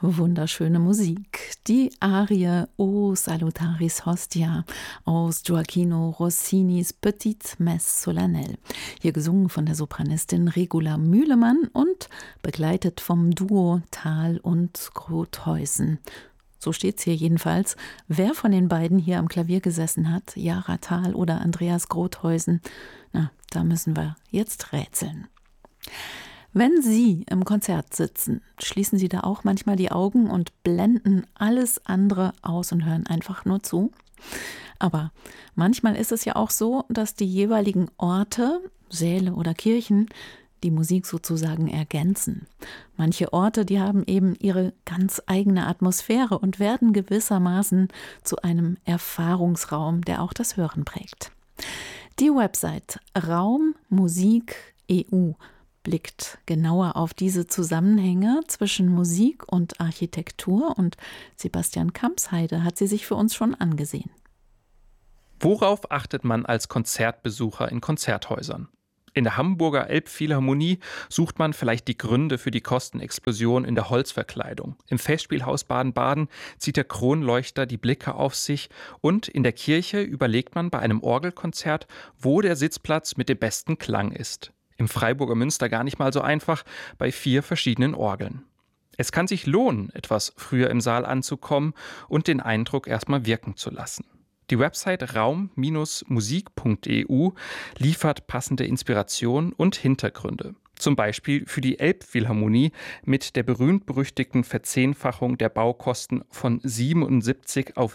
Wunderschöne Musik. Die Arie O Salutaris Hostia aus Gioacchino Rossinis Petite Messe Solennelle. Hier gesungen von der Sopranistin Regula Mühlemann und begleitet vom Duo Thal und Grothuysen. So steht's hier jedenfalls. Wer von den beiden hier am Klavier gesessen hat, Jara Thal oder Andreas Grothuysen, da müssen wir jetzt rätseln. Wenn Sie im Konzert sitzen, schließen Sie da auch manchmal die Augen und blenden alles andere aus und hören einfach nur zu? Aber manchmal ist es ja auch so, dass die jeweiligen Orte, Säle oder Kirchen, die Musik sozusagen ergänzen. Manche Orte, die haben eben ihre ganz eigene Atmosphäre und werden gewissermaßen zu einem Erfahrungsraum, der auch das Hören prägt. Die Website Raum Musik EU blickt genauer auf diese Zusammenhänge zwischen Musik und Architektur und Sebastian Kampsheide hat sie sich für uns schon angesehen. Worauf achtet man als Konzertbesucher in Konzerthäusern? In der Hamburger Elbphilharmonie sucht man vielleicht die Gründe für die Kostenexplosion in der Holzverkleidung. Im Festspielhaus Baden-Baden zieht der Kronleuchter die Blicke auf sich und in der Kirche überlegt man bei einem Orgelkonzert, wo der Sitzplatz mit dem besten Klang ist. Im Freiburger Münster gar nicht mal so einfach, bei 4 verschiedenen Orgeln. Es kann sich lohnen, etwas früher im Saal anzukommen und den Eindruck erstmal wirken zu lassen. Die Website raum-musik.eu liefert passende Inspirationen und Hintergründe. Zum Beispiel für die Elbphilharmonie mit der berühmt-berüchtigten Verzehnfachung der Baukosten von 77 auf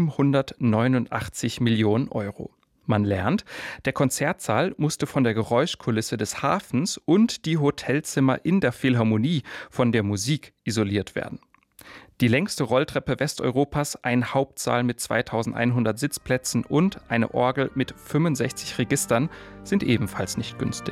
789 Millionen Euro. Man lernt, der Konzertsaal musste von der Geräuschkulisse des Hafens und die Hotelzimmer in der Philharmonie von der Musik isoliert werden. Die längste Rolltreppe Westeuropas, ein Hauptsaal mit 2100 Sitzplätzen und eine Orgel mit 65 Registern sind ebenfalls nicht günstig.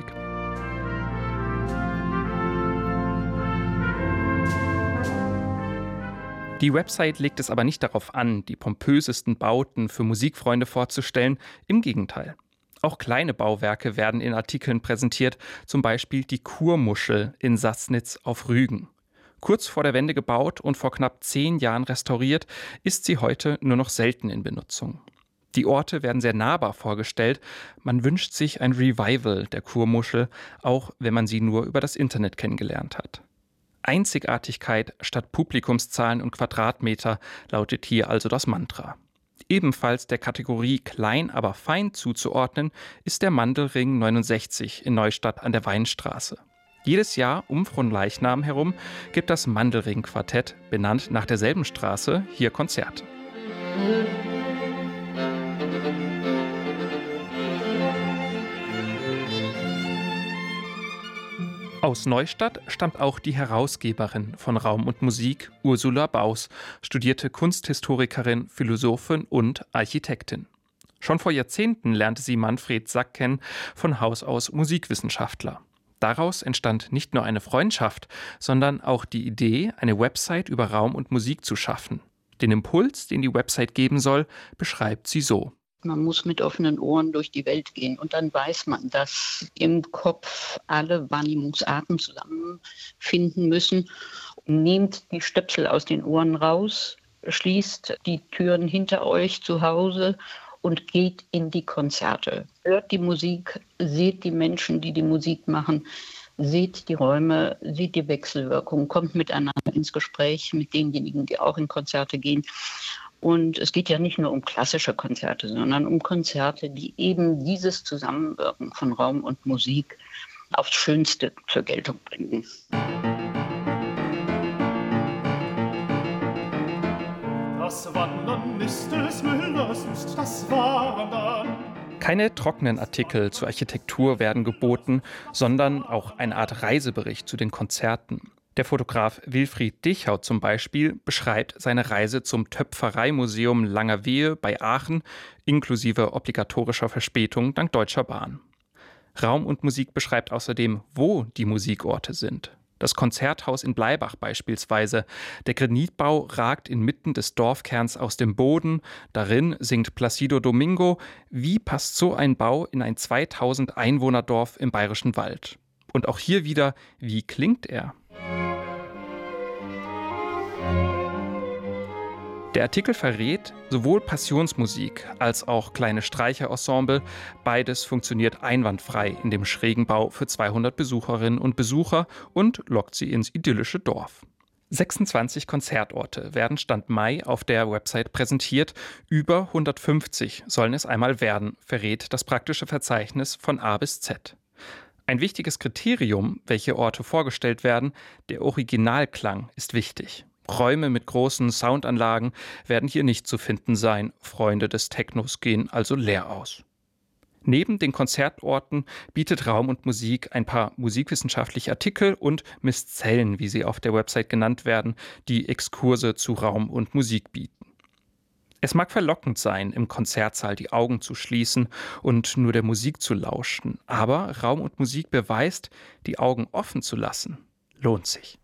Die Website legt es aber nicht darauf an, die pompösesten Bauten für Musikfreunde vorzustellen. Im Gegenteil. Auch kleine Bauwerke werden in Artikeln präsentiert, zum Beispiel die Kurmuschel in Sassnitz auf Rügen. Kurz vor der Wende gebaut und vor knapp 10 Jahren restauriert, ist sie heute nur noch selten in Benutzung. Die Orte werden sehr nahbar vorgestellt. Man wünscht sich ein Revival der Kurmuschel, auch wenn man sie nur über das Internet kennengelernt hat. Einzigartigkeit statt Publikumszahlen und Quadratmeter lautet hier also das Mantra. Ebenfalls der Kategorie klein, aber fein zuzuordnen, ist der Mandelring 69 in Neustadt an der Weinstraße. Jedes Jahr um Fronleichnam herum gibt das Mandelring-Quartett, benannt nach derselben Straße, hier Konzerte. Aus Neustadt stammt auch die Herausgeberin von Raum und Musik, Ursula Baus, studierte Kunsthistorikerin, Philosophin und Architektin. Schon vor Jahrzehnten lernte sie Manfred Sack kennen, von Haus aus Musikwissenschaftler. Daraus entstand nicht nur eine Freundschaft, sondern auch die Idee, eine Website über Raum und Musik zu schaffen. Den Impuls, den die Website geben soll, beschreibt sie so. Man muss mit offenen Ohren durch die Welt gehen und dann weiß man, dass im Kopf alle Wahrnehmungsarten zusammenfinden müssen. Nehmt die Stöpsel aus den Ohren raus, schließt die Türen hinter euch zu Hause und geht in die Konzerte. Hört die Musik, seht die Menschen, die die Musik machen, seht die Räume, seht die Wechselwirkung, kommt miteinander ins Gespräch mit denjenigen, die auch in Konzerte gehen. Und es geht ja nicht nur um klassische Konzerte, sondern um Konzerte, die eben dieses Zusammenwirken von Raum und Musik aufs Schönste zur Geltung bringen. Das Wandern ist des Müllers Lust, das Wandern. Keine trockenen Artikel zur Architektur werden geboten, sondern auch eine Art Reisebericht zu den Konzerten. Der Fotograf Wilfried Dichau zum Beispiel beschreibt seine Reise zum Töpfereimuseum Langerwehe bei Aachen, inklusive obligatorischer Verspätung dank Deutscher Bahn. Raum und Musik beschreibt außerdem, wo die Musikorte sind. Das Konzerthaus in Bleibach beispielsweise. Der Granitbau ragt inmitten des Dorfkerns aus dem Boden. Darin singt Placido Domingo. Wie passt so ein Bau in ein 2000 Einwohnerdorf im Bayerischen Wald? Und auch hier wieder, wie klingt er? Der Artikel verrät sowohl Passionsmusik als auch kleine Streicherensemble. Beides funktioniert einwandfrei in dem schrägen Bau für 200 Besucherinnen und Besucher und lockt sie ins idyllische Dorf. 26 Konzertorte werden Stand Mai auf der Website präsentiert. Über 150 sollen es einmal werden, verrät das praktische Verzeichnis von A bis Z. Ein wichtiges Kriterium, welche Orte vorgestellt werden, der Originalklang ist wichtig. Räume mit großen Soundanlagen werden hier nicht zu finden sein. Freunde des Technos gehen also leer aus. Neben den Konzertorten bietet Raum und Musik ein paar musikwissenschaftliche Artikel und Misszellen, wie sie auf der Website genannt werden, die Exkurse zu Raum und Musik bieten. Es mag verlockend sein, im Konzertsaal die Augen zu schließen und nur der Musik zu lauschen, aber Raum und Musik beweist, die Augen offen zu lassen, lohnt sich.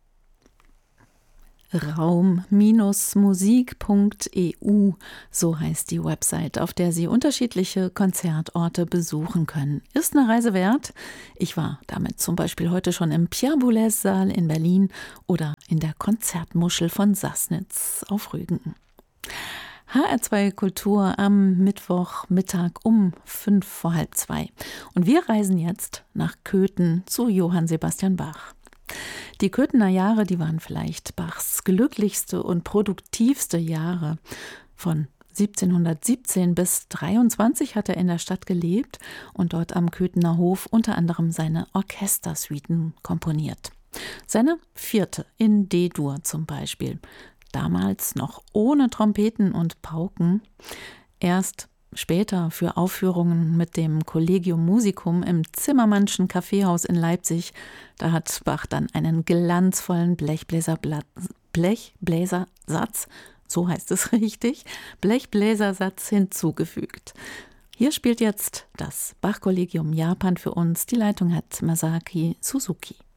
Raum-musik.eu, so heißt die Website, auf der Sie unterschiedliche Konzertorte besuchen können. Ist eine Reise wert? Ich war damit zum Beispiel heute schon im Pierre Boulez-Saal in Berlin oder in der Konzertmuschel von Sassnitz auf Rügen. HR2 Kultur am Mittwochmittag um 1:05. Und wir reisen jetzt nach Köthen zu Johann Sebastian Bach. Die Köthener Jahre, die waren vielleicht Bachs glücklichste und produktivste Jahre. Von 1717 bis 23 hat er in der Stadt gelebt und dort am Köthener Hof unter anderem seine Orchestersuiten komponiert. Seine 4. in D-Dur zum Beispiel. Damals noch ohne Trompeten und Pauken. Erst später für Aufführungen mit dem Collegium Musicum im Zimmermannschen Kaffeehaus in Leipzig, da hat Bach dann einen glanzvollen Blechbläsersatz, so heißt es richtig, Blechbläsersatz hinzugefügt. Hier spielt jetzt das Bach-Kollegium Japan für uns. Die Leitung hat Masaki Suzuki.